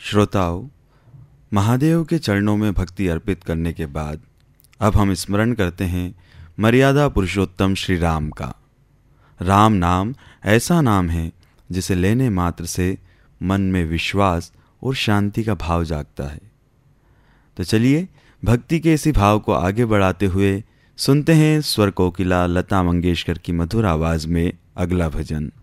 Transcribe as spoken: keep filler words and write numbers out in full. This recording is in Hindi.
श्रोताओं, महादेव के चरणों में भक्ति अर्पित करने के बाद अब हम स्मरण करते हैं मर्यादा पुरुषोत्तम श्री राम का। राम नाम ऐसा नाम है जिसे लेने मात्र से मन में विश्वास और शांति का भाव जागता है। तो चलिए भक्ति के इसी भाव को आगे बढ़ाते हुए सुनते हैं स्वर कोकिला लता मंगेशकर की मधुर आवाज में अगला भजन।